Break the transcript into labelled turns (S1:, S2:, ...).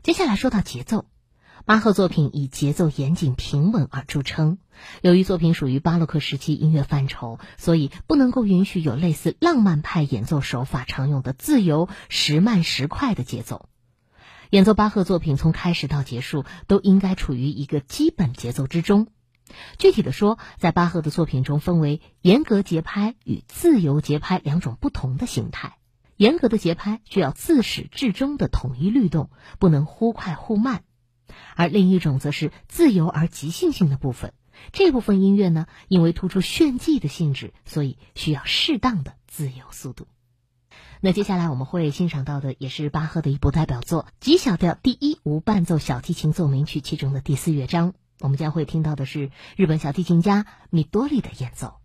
S1: 接下来说到节奏，巴赫作品以节奏严谨平稳而著称。由于作品属于巴洛克时期音乐范畴，所以不能够允许有类似浪漫派演奏手法常用的自由时慢时快的节奏。演奏巴赫作品从开始到结束都应该处于一个基本节奏之中。具体的说，在巴赫的作品中分为严格节拍与自由节拍两种不同的形态。严格的节拍需要自始至终的统一律动，不能忽快忽慢。而另一种则是自由而即兴性的部分，这部分音乐呢，因为突出炫技的性质，所以需要适当的自由速度。那接下来我们会欣赏到的也是巴赫的一部代表作G 小调第一无伴奏小提琴奏鸣曲其中的第4乐章，我们将会听到的是日本小提琴家米多利的演奏。